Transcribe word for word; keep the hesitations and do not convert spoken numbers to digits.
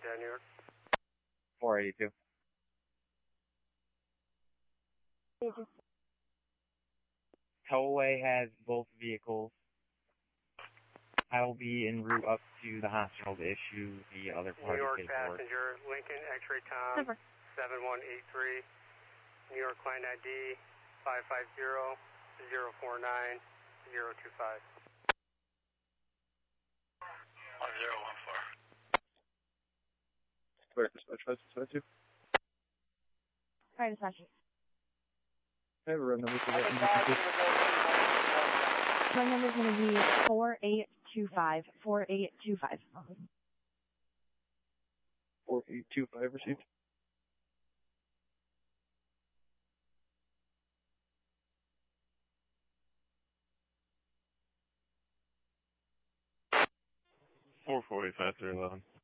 uh, New York. four eighty-two. Tollway has both vehicles. I will be en route up to the hospital to issue the other New party York paperwork. passenger, Lincoln X-ray Tom, Over. seven one eight three, New York client I D, five five zero, zero four nine, zero two five. one zero one four. Where, dispatch five six five two? Alright, dispatch. I have a road number for that. My number's going to be four eight two five, four eight two five. four eight two five received. four four eight five three eleven.